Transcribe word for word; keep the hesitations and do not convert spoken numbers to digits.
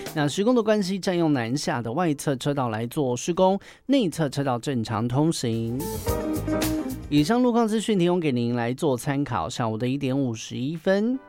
那施工的关系，占用南下的外侧车道来做施工，内侧车道正常通行。以上路况资讯提供给您来做参考。下午的一点五十一分。